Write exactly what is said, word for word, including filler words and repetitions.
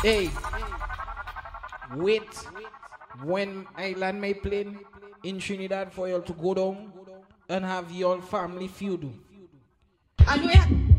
Hey, wait when Island may play in Trinidad for you to go down and have your family feud. And we